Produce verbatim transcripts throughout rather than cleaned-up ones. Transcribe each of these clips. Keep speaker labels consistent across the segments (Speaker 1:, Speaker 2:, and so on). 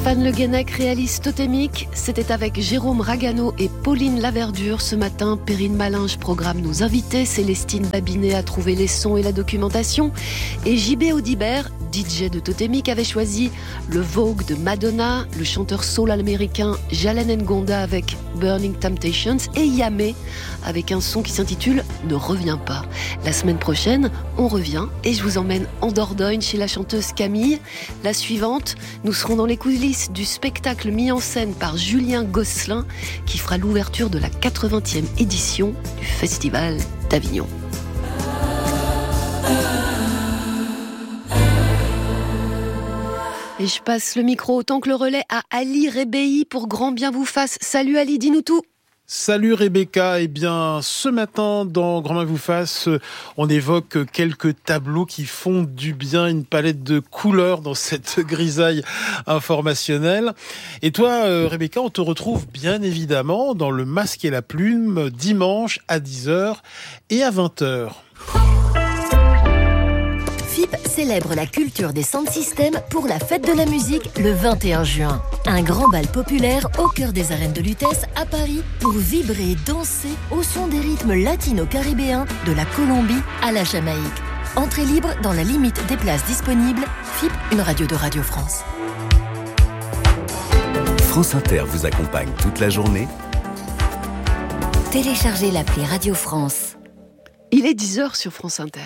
Speaker 1: Stéphane Le Guenec réalise Totémique. C'était avec Jérôme Ragano et Pauline Laverdure. Ce matin, Perrine Malinge programme nos invités. Célestine Babinet a trouvé les sons et la documentation. Et J B Audibert, D J de Totémique, avait choisi le Vogue de Madonna, le chanteur soul américain Jalen Ngonda avec Burning Temptations et Yamé avec un son qui s'intitule Ne reviens pas. La semaine prochaine, on revient et je vous emmène en Dordogne chez la chanteuse Camille. La suivante, nous serons dans les coulisses du spectacle mis en scène par Julien Gosselin qui fera l'ouverture de la quatre-vingtième édition du Festival d'Avignon. Et je passe le micro autant que le relais à Ali Rebéi pour Grand Bien vous fasse. Salut Ali, dis-nous tout.
Speaker 2: Salut Rebecca, eh bien ce matin dans Grand Bien vous fasse, on évoque quelques tableaux qui font du bien, une palette de couleurs dans cette grisaille informationnelle. Et toi Rebecca, on te retrouve bien évidemment dans Le Masque et la Plume, dimanche à dix heures et à vingt heures.
Speaker 3: F I P célèbre la culture des sound systems pour la fête de la musique le vingt et un juin. Un grand bal populaire au cœur des arènes de Lutèce à Paris pour vibrer et danser au son des rythmes latino-caribéens de la Colombie à la Jamaïque. Entrée libre dans la limite des places disponibles. F I P, une radio de Radio France.
Speaker 4: France Inter vous accompagne toute la journée.
Speaker 3: Téléchargez l'appli Radio France.
Speaker 1: Il est dix heures sur France Inter.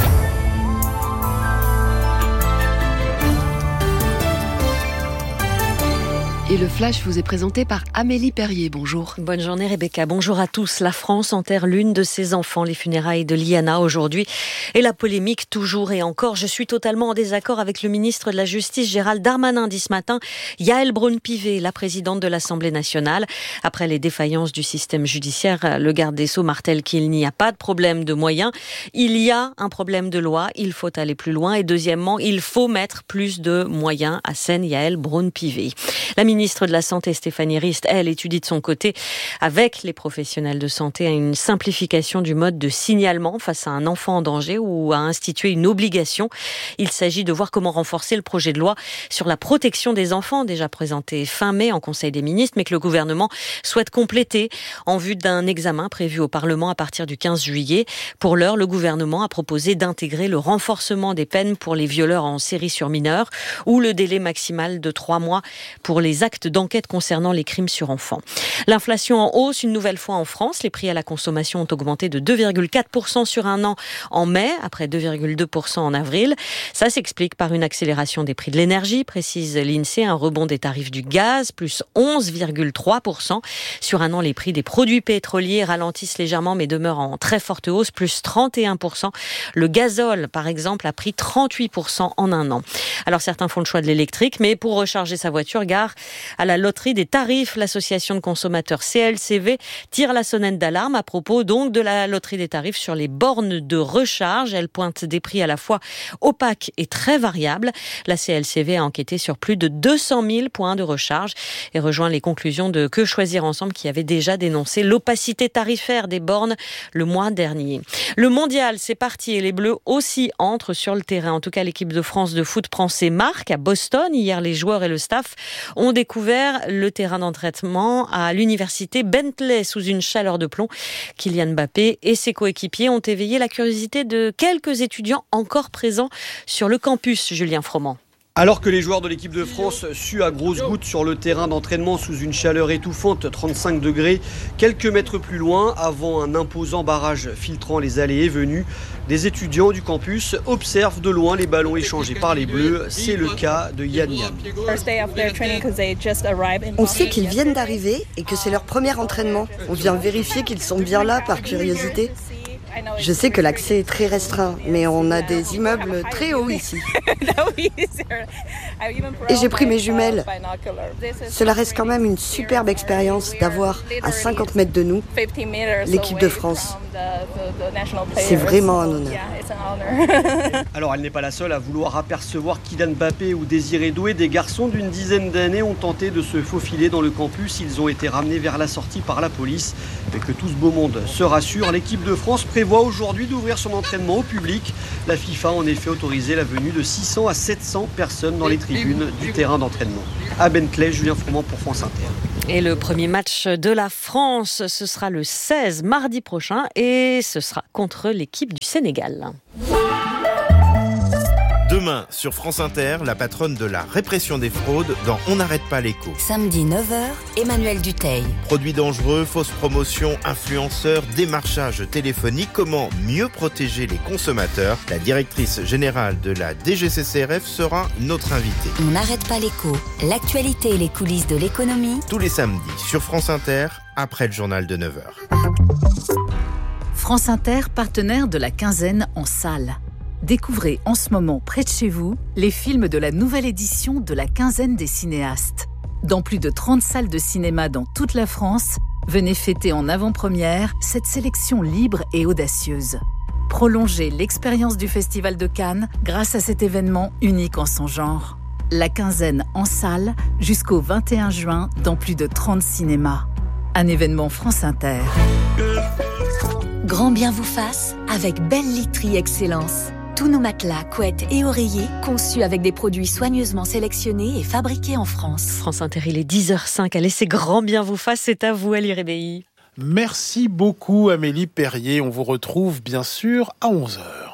Speaker 1: Et le Flash vous est présenté par Amélie Perrier. Bonjour.
Speaker 5: Bonne journée Rebecca. Bonjour à tous. La France enterre l'une de ses enfants, les funérailles de Liana aujourd'hui. Et la polémique toujours et encore. Je suis totalement en désaccord avec le ministre de la Justice Gérald Darmanin, dit ce matin Yaël Braun-Pivet, la présidente de l'Assemblée nationale. Après les défaillances du système judiciaire, le garde des Sceaux martèle qu'il n'y a pas de problème de moyens. Il y a un problème de loi. Il faut aller plus loin. Et deuxièmement, il faut mettre plus de moyens, assène Yaël Braun-Pivet. La ministre de la Santé, Stéphanie Rist, elle, étudie de son côté, avec les professionnels de santé, une simplification du mode de signalement face à un enfant en danger ou à instituer une obligation. Il s'agit de voir comment renforcer le projet de loi sur la protection des enfants, déjà présenté fin mai en Conseil des ministres, mais que le gouvernement souhaite compléter en vue d'un examen prévu au Parlement à partir du quinze juillet. Pour l'heure, le gouvernement a proposé d'intégrer le renforcement des peines pour les violeurs en série sur mineurs ou le délai maximal de trois mois pour les actes d'enquête concernant les crimes sur enfants. L'inflation en hausse une nouvelle fois en France. Les prix à la consommation ont augmenté de deux virgule quatre pour cent sur un an en mai, après deux virgule deux pour cent en avril. Ça s'explique par une accélération des prix de l'énergie, précise l'INSEE, un rebond des tarifs du gaz, plus onze virgule trois pour cent. Sur un an, les prix des produits pétroliers ralentissent légèrement mais demeurent en très forte hausse, plus trente et un pour cent. Le gazole, par exemple, a pris trente-huit pour cent en un an. Alors certains font le choix de l'électrique, mais pour recharger sa voiture, gare à la loterie des tarifs. L'association de consommateurs C L C V tire la sonnette d'alarme à propos donc de la loterie des tarifs sur les bornes de recharge. Elle pointe des prix à la fois opaques et très variables. La C L C V a enquêté sur plus de deux cent mille points de recharge et rejoint les conclusions de Que Choisir Ensemble qui avait déjà dénoncé l'opacité tarifaire des bornes le mois dernier. Le mondial, c'est parti et les Bleus aussi entrent sur le terrain. En tout cas, l'équipe de France de foot prend ses marques à Boston. Hier, les joueurs et le staff ont découvert le terrain d'entraînement à l'université Bentley sous une chaleur de plomb. Kylian Mbappé et ses coéquipiers ont éveillé la curiosité de quelques étudiants encore présents sur le campus. Julien Froment.
Speaker 6: Alors que les joueurs de l'équipe de France suent à grosses gouttes sur le terrain d'entraînement sous une chaleur étouffante, trente-cinq degrés, quelques mètres plus loin, avant un imposant barrage filtrant les allées et venues, des étudiants du campus observent de loin les ballons échangés par les Bleus. C'est le cas de Yann Yann.
Speaker 7: On sait qu'ils viennent d'arriver et que c'est leur premier entraînement. On vient vérifier qu'ils sont bien là par curiosité. Je sais que l'accès est très restreint, mais on a des immeubles très hauts ici. Et j'ai pris mes jumelles. Cela reste quand même une superbe expérience d'avoir à cinquante mètres de nous l'équipe de France. C'est vraiment un honneur.
Speaker 6: Alors elle n'est pas la seule à vouloir apercevoir Kylian Mbappé ou Désiré Doué. Des garçons d'une dizaine d'années ont tenté de se faufiler dans le campus. Ils ont été ramenés vers la sortie par la police. Mais que tout ce beau monde se rassure, l'équipe de France prévoit prévoit aujourd'hui d'ouvrir son entraînement au public. La FIFA a en effet autorisé la venue de six cents à sept cents personnes dans les tribunes du terrain d'entraînement. À Bentley, Julien Froment pour France Inter.
Speaker 5: Et le premier match de la France, ce sera le seize, mardi prochain, et ce sera contre l'équipe du Sénégal.
Speaker 8: Demain, sur France Inter, la patronne de la répression des fraudes dans On n'arrête pas l'écho.
Speaker 3: Samedi neuf heures, Emmanuel Dutheil.
Speaker 8: Produits dangereux, fausses promotions, influenceurs, démarchage téléphonique, comment mieux protéger les consommateurs? La directrice générale de la D G C C R F sera notre invitée.
Speaker 3: On n'arrête pas l'écho. L'actualité et les coulisses de l'économie.
Speaker 8: Tous les samedis sur France Inter, après le journal de neuf heures.
Speaker 9: France Inter, partenaire de la quinzaine en salle. Découvrez en ce moment près de chez vous les films de la nouvelle édition de la quinzaine des cinéastes. Dans plus de trente salles de cinéma dans toute la France, venez fêter en avant-première cette sélection libre et audacieuse. Prolongez l'expérience du Festival de Cannes grâce à cet événement unique en son genre. La quinzaine en salle jusqu'au vingt et un juin dans plus de trente cinémas. Un événement France Inter.
Speaker 3: Grand bien vous fasse avec Belle Literie Excellence. Tous nos matelas, couettes et oreillers conçus avec des produits soigneusement sélectionnés et fabriqués en France.
Speaker 5: France Inter, il est dix heures cinq. Allez, c'est grand bien vous fasse. C'est à vous, Ali Rebéi.
Speaker 2: Merci beaucoup Amélie Perrier. On vous retrouve bien sûr à onze heures.